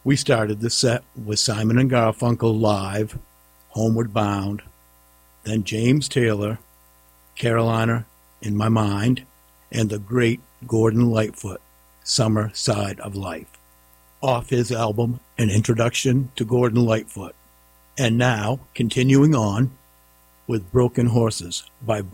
We started the set with Simon and Garfunkel live, Homeward Bound, then James Taylor, Carolina in My Mind, and the great Gordon Lightfoot, Summer Side of Life, off his album An Introduction to Gordon Lightfoot. And now, continuing on with Broken Horses by